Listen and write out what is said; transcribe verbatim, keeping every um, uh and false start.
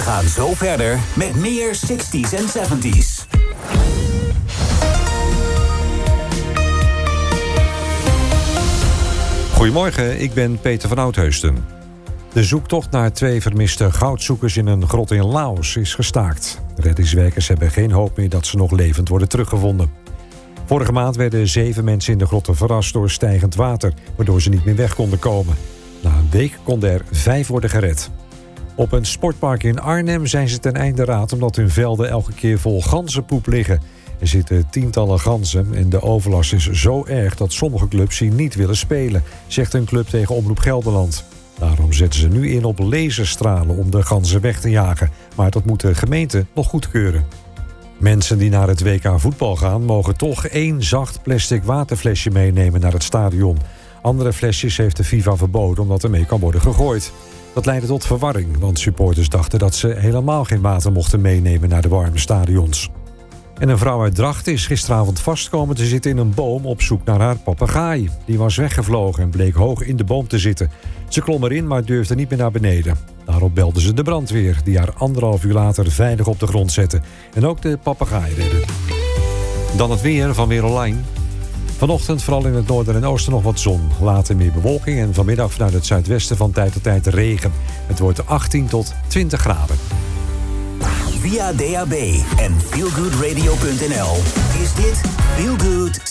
gaan zo verder met meer zestig's en zeventig's. Goedemorgen, ik ben Peter van Oudheusden. De zoektocht naar twee vermiste goudzoekers in een grot in Laos is gestaakt. De reddingswerkers hebben geen hoop meer dat ze nog levend worden teruggevonden. Vorige maand werden zeven mensen in de grotten verrast door stijgend water, waardoor ze niet meer weg konden komen. Na een week konden er vijf worden gered. Op een sportpark in Arnhem zijn ze ten einde raad omdat hun velden elke keer vol ganzenpoep liggen. Er zitten tientallen ganzen en de overlast is zo erg dat sommige clubs hier niet willen spelen, zegt een club tegen Omroep Gelderland. Daarom zetten ze nu in op laserstralen om de ganzen weg te jagen. Maar dat moet de gemeente nog goedkeuren. Mensen die naar het W K voetbal gaan mogen toch één zacht plastic waterflesje meenemen naar het stadion. Andere flesjes heeft de FIFA verboden omdat ermee kan worden gegooid. Dat leidde tot verwarring, want supporters dachten dat ze helemaal geen water mochten meenemen naar de warme stadions. En een vrouw uit Drachten is gisteravond vastkomen te zitten in een boom op zoek naar haar papegaai. Die was weggevlogen en bleek hoog in de boom te zitten. Ze klom erin, maar durfde niet meer naar beneden. Daarop belde ze de brandweer, die haar anderhalf uur later veilig op de grond zette. En ook de papegaai redde. Dan het weer van Weer Online. Vanochtend vooral in het noorden en oosten nog wat zon. Later meer bewolking en vanmiddag vanuit het zuidwesten van tijd tot tijd regen. Het wordt achttien tot twintig graden. Via D A B en feelgoodradio punt n l is dit Feel Good